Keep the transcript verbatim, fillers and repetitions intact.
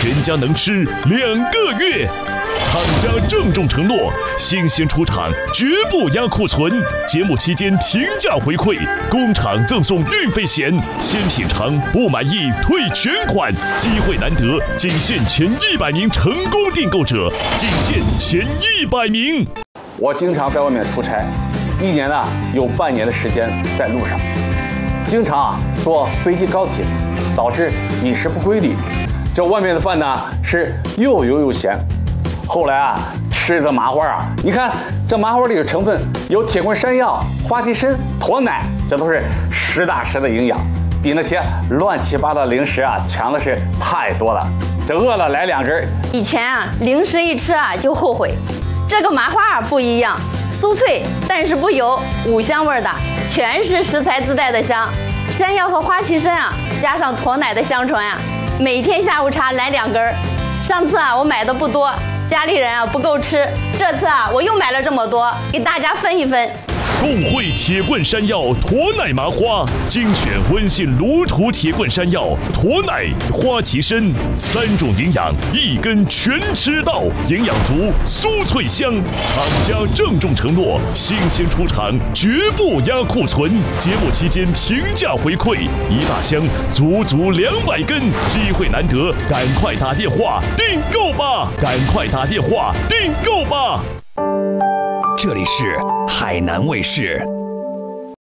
全家能吃两个月。厂家郑重承诺，新鲜出厂绝不压库存。节目期间平价回馈，工厂赠送运费险，先品尝不满意退全款。机会难得，仅限前一百名成功订购者，仅限前一百名。 我经常在外面出差，一年呢有半年的时间在路上，经常啊坐飞机高铁，导致饮食不规律。这外面的饭呢吃又油又咸。后来啊，吃这麻花啊，你看这麻花里的成分有铁棍山药、花旗参、驼奶，这都是实打实的营养，比那些乱七八糟零食啊强的是太多了。这饿了来两根。 以前啊，零食一吃啊就后悔，这个麻花不一样，酥脆但是不油，五香味的，全是食材自带的香。山药和花旗参啊，加上驼奶的香醇啊，每天下午茶来两根。上次啊，我买的不多。家里人啊不够吃，这次啊我又买了这么多，给大家分一分。 共汇铁棍山药、驼奶麻花，精选温信罗图铁棍山药、驼奶、花旗参，三种营养一根全吃到，营养足，酥脆香。厂家郑重承诺，新鲜出厂绝不压库存。节目期间平价回馈，一大箱足足两百根，机会难得，赶快打电话订购吧！赶快打电话订购吧！ 这里是海南卫视。